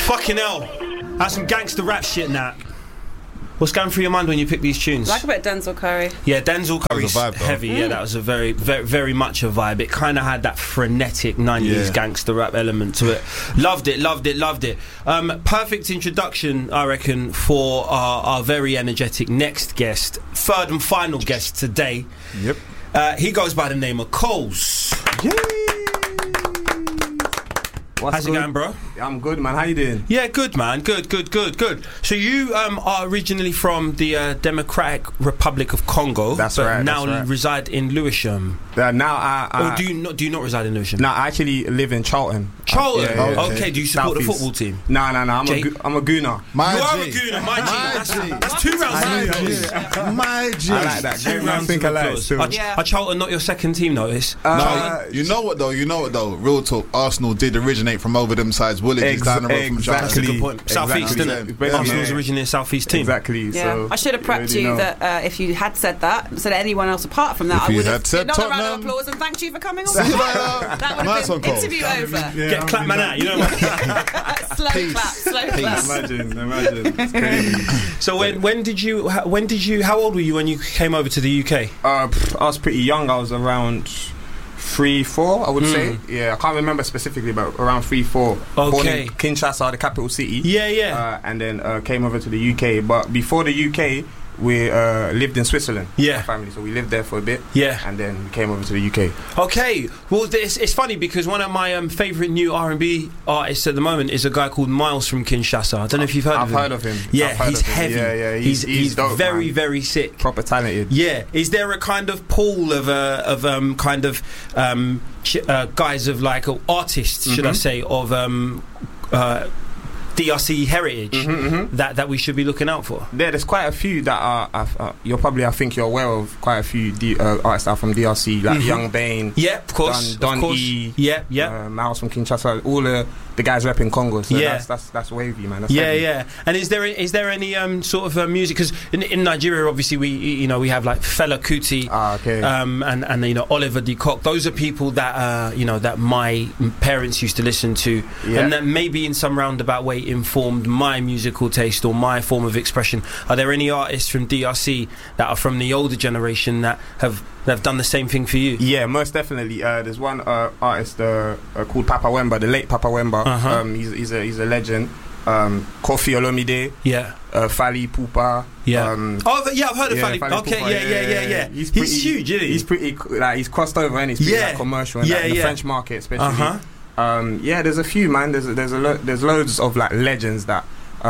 Fucking hell. That's some gangster rap shit now. What's going through your mind when you pick these tunes? Like a bit of Denzel Curry. Yeah, Denzel Curry's vibe, though. heavy. Yeah, that was a very, very, very much a vibe. It kind of had that frenetic 90s gangster rap element to it. Loved it, loved it, loved it. Perfect introduction, I reckon, for our very energetic next guest, third and final guest today. Yep. He goes by the name of Coles. Yay! How's it going, bro? I'm good, man. How you doing? Yeah, good, man. Good. So you are originally from the Democratic Republic of Congo. That's but right. now reside in Lewisham. Now I do you not reside in Lewisham? No, I actually live in Charlton. Charlton. Yeah. Okay. Do you support the football team? No. I'm a Gooner. You are a Gooner, my G. That's 2 rounds of applause. My G. I like that. 2 rounds of applause. Are Charlton not your second team, notice? No, you know what though? Real talk. Arsenal did originate from over them sides. Woolwich is down the road from Charlton. That's a good point. Southeast, isn't it? Arsenal's originally a Southeast team. Exactly. Yeah. So I should have prepped you that if you had said anyone else apart from that, If I you would had have said another round of Tottenham. applause and thanked you for coming on. That would Nice have one, been Cole. interview over. Get clap man out, you know what? Slow clap. Imagine. It's crazy. So when did you how old were you when you came over to the UK? I was pretty young. I was around 3-4, I would say. Yeah, I can't remember specifically, but around 3-4. Born Okay. in Kinshasa, the capital city. Yeah. And then came over to the UK. But before the UK, we lived in Switzerland. Yeah. My family. So we lived there for a bit. Yeah. And then we came over to the UK. Okay, well, it's funny because one of my favourite new R&B artists at the moment is a guy called Miles from Kinshasa. I don't know if you've heard of him. I've heard of him. Yeah, he's heavy. Yeah, he's dope, very, man. very sick. Proper talented. Yeah, is there a kind of pool of guys of like artists, should I say, of DRC heritage that we should be looking out for? There's quite a few that are I think you're aware of. Quite a few artists that are from DRC, like Young Bane. Yeah, of course. Don E. Yeah. Miles from Kinshasa. All the guys repping Congo. So Yeah. that's wavy, man. That's Yeah, heavy. yeah. And is there any sort of music? Because in Nigeria, obviously, we have like Fela Kuti, Okay. and Oliver D. Cock. Those are people that that my parents used to listen to, and that maybe in some roundabout way informed my musical taste or my form of expression. Are there any artists from DRC that are from the older generation that have done the same thing for you? Yeah, most definitely. There's one artist called Papa Wemba, the late Papa Wemba. He's a legend. Kofi Olomide. Yeah. Fally Ipupa. Yeah. I've heard of Fally. Okay. Ipupa, Yeah. He's huge, isn't he? He's pretty he's crossed over and he's pretty commercial in the French market, especially. There's a few, man. There's loads of like legends that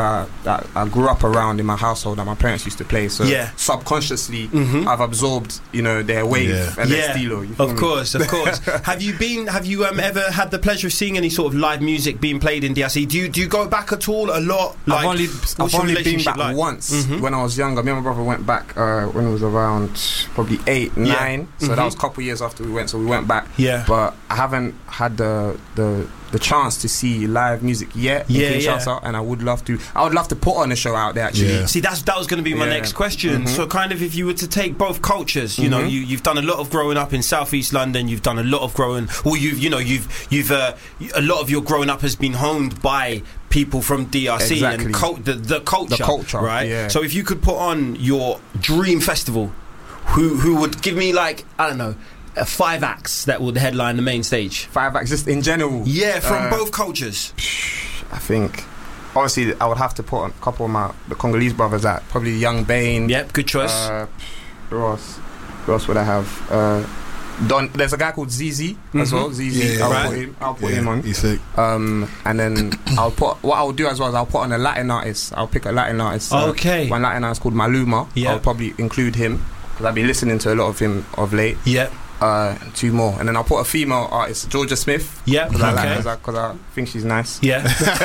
I grew up around in my household that my parents used to play. So subconsciously, I've absorbed, their wave and their stilo. Of course. Have you ever had the pleasure of seeing any sort of live music being played in DRC? Do you go back at all? A lot? Like, I've only been back once when I was younger. Me and my brother went back when I was around probably 8, 9. So that was a couple of years after we went. So we went back. Yeah. But I haven't had the chance to see live music yet in Kinshasa, and I would love to put on a show out there actually. Yeah. See, that was going to be my next question. So kind of if you were to take both cultures, you've done a lot of growing up in Southeast London, you've done a lot of growing, or you've a lot of your growing up has been honed by people from DRC and the culture, right? Yeah. So if you could put on your dream festival, who would give me like, I don't know, 5 acts that would headline the main stage? 5 acts, just in general. Yeah, from both cultures. I think, obviously, I would have to put on a couple of the Congolese brothers at probably Young Bane. Yep, good choice. Who else would I have? There's a guy called ZZ as well. ZZ, I'll put him on. He's sick. And then what I'll do as well is I'll put on a Latin artist. I'll pick a Latin artist. Okay. One Latin artist called Maluma. I'll probably include him because I've been listening to a lot of him of late. Yeah. 2 more, and then I'll put a female artist, Georgia Smith. Yeah, because I think she's nice. Yeah.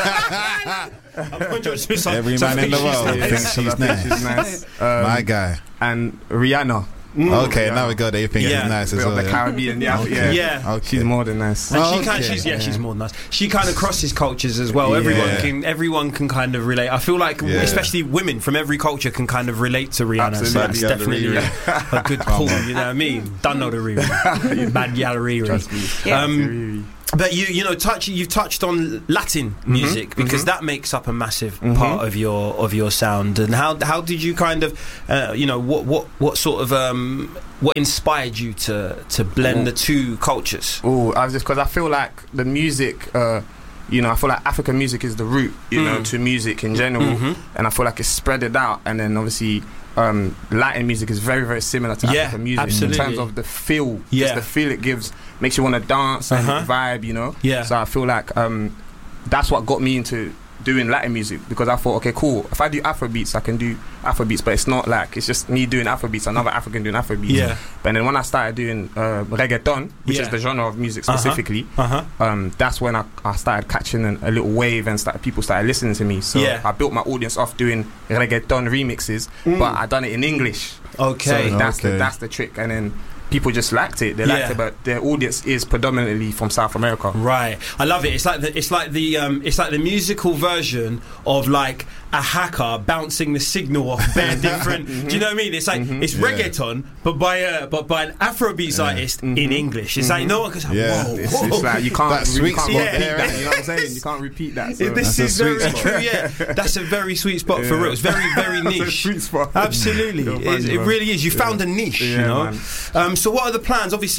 Every man in the world thinks she's nice. My guy. And Rihanna. Okay, now we got there. You think she's nice as well? The Caribbean, Okay. She's more than nice. And she's more than nice. She kind of crosses cultures as well. Everyone can kind of relate. I feel like, especially women from every culture can kind of relate to Rihanna. Absolutely. So that's definitely a good pull. You know what I mean? Don't know the Riri. Bad gal Riri. But you've touched on Latin music because that makes up a massive part of your sound. And how did you kind of what sort of what inspired you to blend the two cultures? Because I feel like the music. I feel like African music is the root, to music in general, and I feel like it's spread it out. And then obviously, Latin music is very, very similar to African music absolutely. In terms of the feel. Just the feel it gives makes you want to dance and vibe, Yeah. So I feel like that's what got me into doing Latin music, because I thought, okay, cool, if I do Afrobeats, I can do Afrobeats, but it's not like it's just me doing Afrobeats, another African doing Afrobeats. Yeah. But then when I started doing reggaeton, which is the genre of music specifically, that's when I started catching a little wave and people started listening to me. So I built my audience off doing reggaeton remixes, but I done it in English. Okay. So that's the trick. And then people just liked it. They liked it, but their audience is predominantly from South America. Right. I love it. It's like the musical version of like a hacker bouncing the signal off bare different. Do you know what I mean? It's like it's reggaeton, but by an Afrobeats artist in English. It's like no one goes, whoa. It's like you can't repeat that. Yeah. You know what I'm saying? You can't repeat that. So. This is very true. Yeah, that's a very sweet spot for real. It's very, very niche. That's a sweet spot. Absolutely, it really is. You found a niche. So what are the plans? Obviously,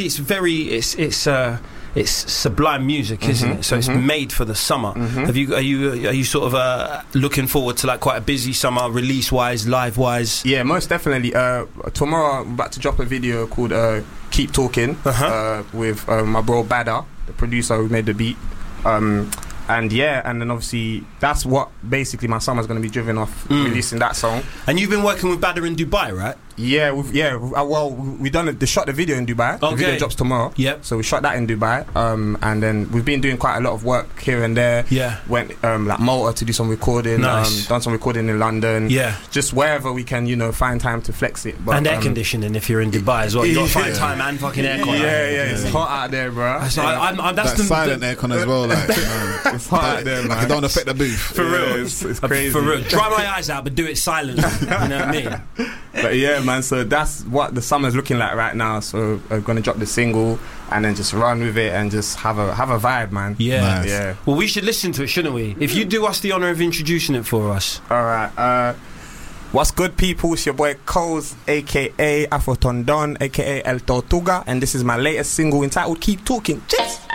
it's sublime music, isn't it? So it's made for the summer. Are you sort of looking forward to like quite a busy summer, release wise, live wise? Yeah, most definitely. Tomorrow I'm about to drop a video called "Keep Talking" with my bro Badder, the producer who made the beat. And then obviously that's what basically my summer's going to be driven off, releasing that song. And you've been working with Badder in Dubai, right? Yeah, we done shot the video in Dubai. Okay. The video drops tomorrow. Yep. So we shot that in Dubai, and then we've been doing quite a lot of work here and there. Yeah. Went like Malta to do some recording. Nice. Done some recording in London. Yeah. Just wherever we can, find time to flex it. But, and air conditioning if you're in Dubai as well. You got to find time and fucking aircon. Yeah, it's hot out there, bro. That's the silent aircon as well. Like, it's hot out there, man. Like it don't affect the booth. For real, it's crazy. For real, dry my eyes out, but do it silently. You know what I mean? But yeah, man. So that's what the summer's looking like right now. So I'm gonna drop the single and then just run with it and just have a vibe, man. Yeah, nice. Yeah. Well, we should listen to it, shouldn't we? If you do us the honour of introducing it for us. All right. What's good, people? It's your boy Coles, aka Afro Tondon, aka El Tortuga, and this is my latest single entitled "Keep Talking." Cheers.